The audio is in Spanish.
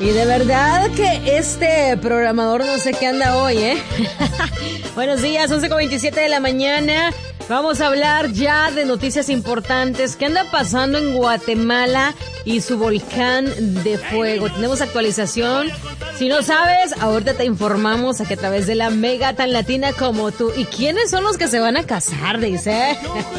Y de verdad que este programador no sé qué anda hoy, ¿eh? Buenos días, 11:27 de la mañana. Vamos a hablar ya de noticias importantes. ¿Qué anda pasando en Guatemala y su volcán de fuego? Tenemos actualización. Si no sabes, ahorita te informamos aquí a través de la Mega tan latina como tú. ¿Y quiénes son los que se van a casar? Dice.